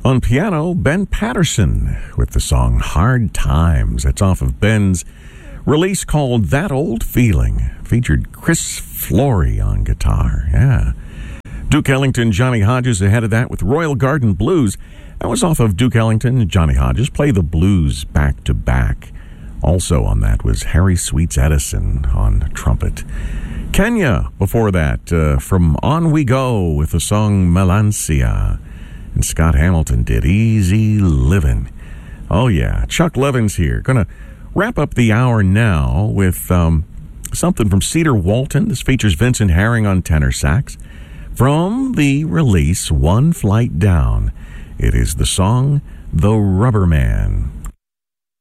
On piano, Ben Patterson with the song Hard Times. That's off of Ben's release called That Old Feeling. Featured Chris Flory on guitar. Yeah. Duke Ellington, Johnny Hodges ahead of that with Royal Garden Blues. That was off of Duke Ellington and Johnny Hodges. Play the blues back to back. Also on that was Harry Sweets Edison on trumpet. Kenya before that, from On We Go with the song Melancia. And Scott Hamilton did Easy Livin'. Oh yeah, Chuck Levin's here. Gonna wrap up the hour now with something from Cedar Walton. This features Vincent Herring on tenor sax. From the release One Flight Down, it is the song The Rubber Man.